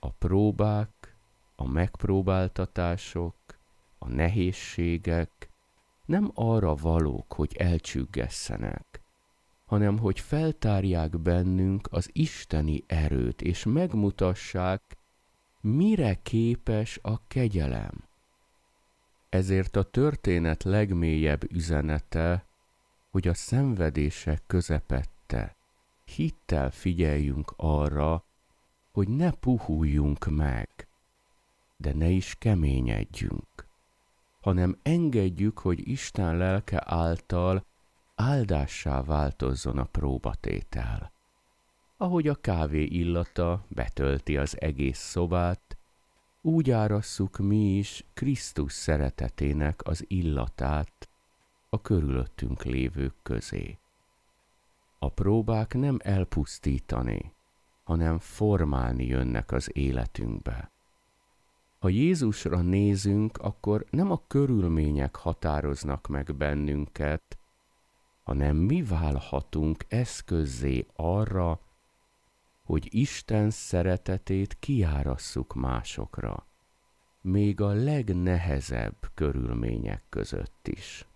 A próbák, a megpróbáltatások, a nehézségek nem arra valók, hogy elcsüggesszenek, hanem hogy feltárják bennünk az isteni erőt, és megmutassák, mire képes a kegyelem. Ezért a történet legmélyebb üzenete, hogy a szenvedések közepette hittel figyeljünk arra, hogy ne puhuljunk meg, de ne is keményedjünk, hanem engedjük, hogy Isten lelke által áldássá változzon a próbatétel. Ahogy a kávé illata betölti az egész szobát, úgy árasszuk mi is Krisztus szeretetének az illatát a körülöttünk lévők közé. A próbák nem elpusztítani, hanem formálni jönnek az életünkbe. Ha Jézusra nézünk, akkor nem a körülmények határoznak meg bennünket, hanem mi válhatunk eszközzé arra, hogy Isten szeretetét kiárasszuk másokra, még a legnehezebb körülmények között is.